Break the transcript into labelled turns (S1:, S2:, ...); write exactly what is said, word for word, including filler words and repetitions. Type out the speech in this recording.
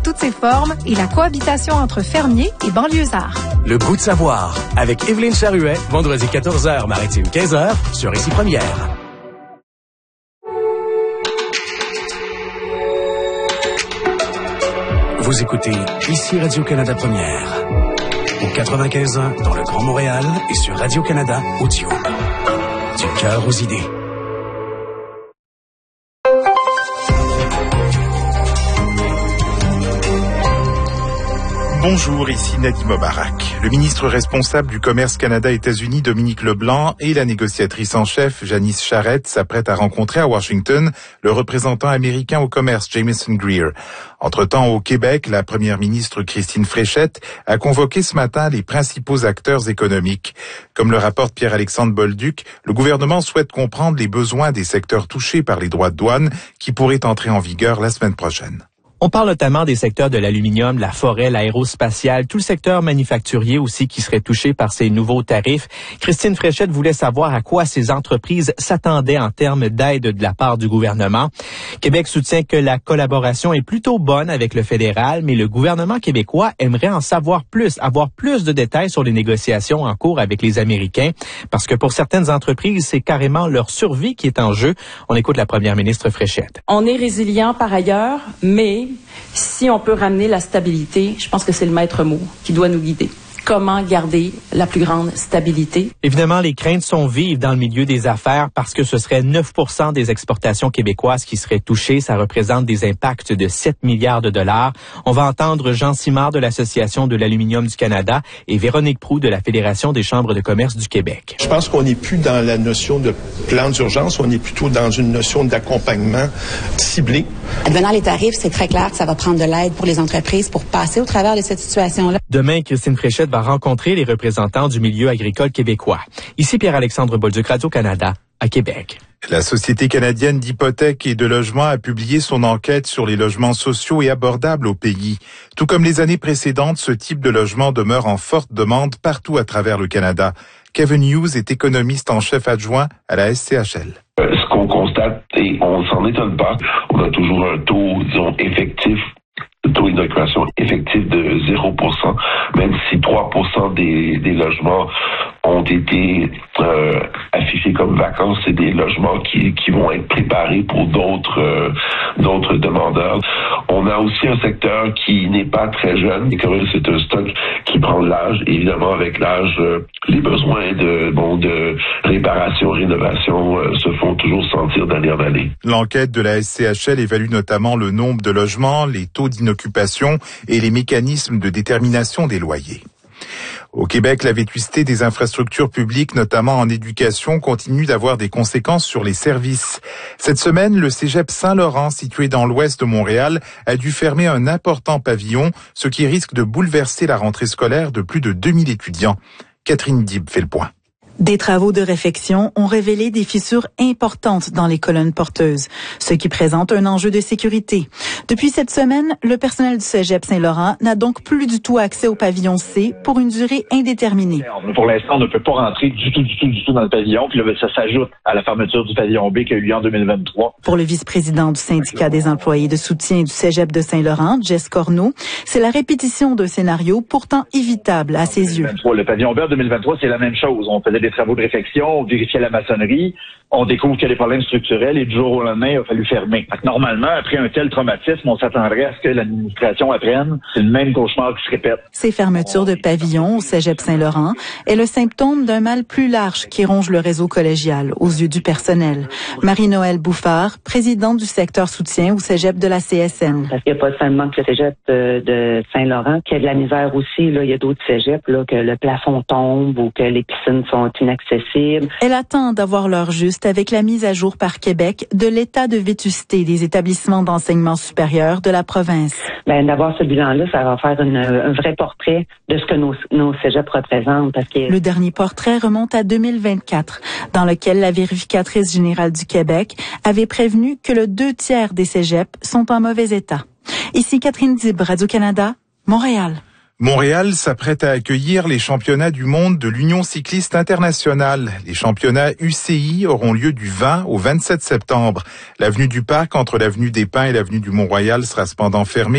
S1: toutes ses formes et la cohabitation entre fermiers et banlieusards.
S2: Le goût de savoir, avec Evelyne Charuet, vendredi quatorze heures, maritime quinze heures, sur Ici Première. Vous écoutez Ici Radio-Canada Première. Au quatre-vingt-quinze ans dans le Grand Montréal et sur Radio-Canada Audio. Du cœur aux idées.
S3: Bonjour, ici Nadim Obarak. Le ministre responsable du commerce Canada-États-Unis, Dominique Leblanc, et la négociatrice en chef, Janice Charette, s'apprêtent à rencontrer à Washington le représentant américain au commerce, Jamieson Greer. Entre-temps, au Québec, la première ministre Christine Fréchette a convoqué ce matin les principaux acteurs économiques. Comme le rapporte Pierre-Alexandre Bolduc, le gouvernement souhaite comprendre les besoins des secteurs touchés par les droits de douane qui pourraient entrer en vigueur la semaine prochaine.
S4: On parle notamment des secteurs de l'aluminium, la forêt, l'aérospatiale, tout le secteur manufacturier aussi qui serait touché par ces nouveaux tarifs. Christine Fréchette voulait savoir à quoi ces entreprises s'attendaient en termes d'aide de la part du gouvernement. Québec soutient que la collaboration est plutôt bonne avec le fédéral, mais le gouvernement québécois aimerait en savoir plus, avoir plus de détails sur les négociations en cours avec les Américains, parce que pour certaines entreprises, c'est carrément leur survie qui est en jeu. On écoute la première ministre Fréchette.
S5: On est résilient par ailleurs, mais si on peut ramener la stabilité, je pense que c'est le maître mot qui doit nous guider. Comment garder la plus grande stabilité?
S4: Évidemment, les craintes sont vives dans le milieu des affaires parce que ce serait neuf pour cent des exportations québécoises qui seraient touchées. Ça représente des impacts de sept milliards de dollars. On va entendre Jean Simard de l'Association de l'aluminium du Canada et Véronique Proulx de la Fédération des chambres de commerce du Québec.
S6: Je pense qu'on n'est plus dans la notion de plan d'urgence, on est plutôt dans une notion d'accompagnement ciblé.
S7: Advenant les tarifs, c'est très clair que ça va prendre de l'aide pour les entreprises pour passer au travers de cette situation-là.
S4: Demain, Christine Fréchette va rencontrer les représentants du milieu agricole québécois. Ici Pierre-Alexandre Bolduc, Radio-Canada, à Québec.
S3: La Société canadienne d'hypothèques et de logement a publié son enquête sur les logements sociaux et abordables au pays. Tout comme les années précédentes, ce type de logement demeure en forte demande partout à travers le Canada. Kevin Hughes est économiste en chef adjoint à la S C H L.
S8: Euh, ce qu'on constate, et on s'en étonne pas, on a toujours un taux, disons, effectif, le taux d'occupation effectif de zéro pour cent, même si trois pour cent des, des logements ont été euh, affichés comme vacants, c'est des logements qui, qui vont être préparés pour d'autres euh, d'autres demandeurs. On a aussi un secteur qui n'est pas très jeune, et quand même c'est un stock qui prend de l'âge. Évidemment, avec l'âge, euh, les besoins de bon de réparation, rénovation euh, se font toujours sentir d'année en année.
S3: L'enquête de la S C H L évalue notamment le nombre de logements, les taux d'inoccupation et les mécanismes de détermination des loyers. Au Québec, la vétusté des infrastructures publiques, notamment en éducation, continue d'avoir des conséquences sur les services. Cette semaine, le cégep Saint-Laurent, situé dans l'ouest de Montréal, a dû fermer un important pavillon, ce qui risque de bouleverser la rentrée scolaire de plus de deux mille étudiants. Catherine Dib fait le point.
S9: Des travaux de réfection ont révélé des fissures importantes dans les colonnes porteuses, ce qui présente un enjeu de sécurité. Depuis cette semaine, le personnel du cégep Saint-Laurent n'a donc plus du tout accès au pavillon C pour une durée indéterminée.
S10: Pour l'instant, on ne peut pas rentrer du tout, du tout, du tout dans le pavillon, puis là, ça s'ajoute à la fermeture du pavillon B qui a eu lieu en deux mille vingt-trois.
S9: Pour le vice-président du syndicat des employés de soutien du cégep de Saint-Laurent, Jess Corneau, c'est la répétition d'un scénario pourtant évitable à ses yeux.
S10: Le pavillon B en deux mille vingt-trois, c'est la même chose. On faisait des travaux de réfection, on vérifiait la maçonnerie, on découvre qu'il y a des problèmes structurels et du jour au lendemain, il a fallu fermer. Normalement, après un tel traumatisme, on s'attendrait à ce que l'administration apprenne. C'est le même cauchemar qui se répète.
S9: Ces fermetures de pavillons au cégep Saint-Laurent est le symptôme d'un mal plus large qui ronge le réseau collégial aux yeux du personnel. Marie-Noëlle Bouffard, présidente du secteur soutien au cégep de la C S N.
S11: Parce qu'il n'y a pas seulement que le cégep de, de Saint-Laurent, qu'il y a de la misère aussi. Là, il y a d'autres cégeps, là, que le plafond tombe ou que les piscines sont inaccessibles.
S9: Elle attend d'avoir l'heure juste avec la mise à jour par Québec de l'état de vétusté des établissements d'enseignement supérieur de la province.
S11: Ben, d'avoir ce bilan-là, ça va faire une, un vrai portrait de ce que nos, nos cégeps représentent. Parce que...
S9: Le dernier portrait remonte à deux mille vingt-quatre, dans lequel la vérificatrice générale du Québec avait prévenu que le deux tiers des cégeps sont en mauvais état. Ici Catherine Dib, Radio-Canada, Montréal.
S3: Montréal s'apprête à accueillir les championnats du monde de l'Union cycliste internationale. Les championnats U C I auront lieu du vingt au vingt-sept septembre. L'avenue du Parc entre l'avenue des Pins et l'avenue du Mont-Royal sera cependant fermée